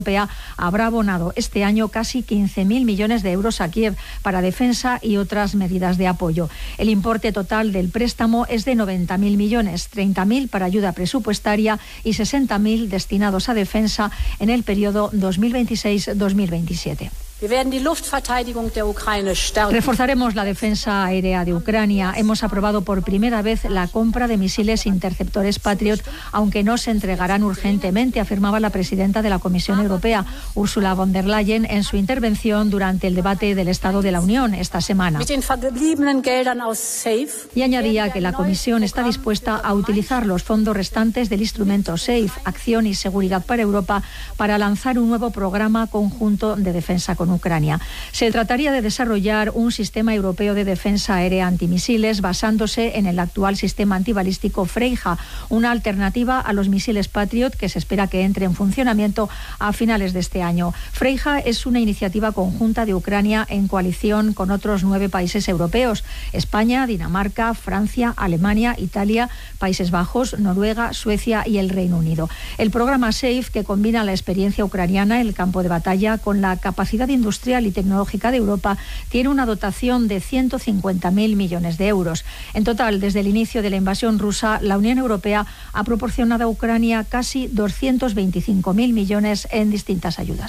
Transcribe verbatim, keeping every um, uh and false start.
Europea habrá abonado este año casi quince mil millones de euros a Kiev para defensa y otras medidas de apoyo. El importe total del préstamo es de noventa mil millones, treinta mil para ayuda presupuestaria y sesenta mil destinados a defensa en el periodo dos mil veintiséis a dos mil veintisiete. Reforzaremos la defensa aérea de Ucrania. Hemos aprobado por primera vez la compra de misiles interceptores Patriot, aunque no se entregarán urgentemente, afirmaba la presidenta de la Comisión Europea, Ursula von der Leyen, en su intervención durante el debate del Estado de la Unión esta semana. Y añadía que la Comisión está dispuesta a utilizar los fondos restantes del instrumento SAFE, Acción y Seguridad para Europa, para lanzar un nuevo programa conjunto de defensa con Ucrania. Se trataría de desarrollar un sistema europeo de defensa aérea antimisiles basándose en el actual sistema antibalístico Freija, una alternativa a los misiles Patriot que se espera que entre en funcionamiento a finales de este año. Freija es una iniciativa conjunta de Ucrania en coalición con otros nueve países europeos: España, Dinamarca, Francia, Alemania, Italia, Países Bajos, Noruega, Suecia y el Reino Unido. El programa SAFE, que combina la experiencia ucraniana en el campo de batalla con la capacidad industrial y tecnológica de Europa, tiene una dotación de ciento cincuenta mil millones de euros. En total, desde el inicio de la invasión rusa, la Unión Europea ha proporcionado a Ucrania casi doscientos veinticinco mil millones en distintas ayudas.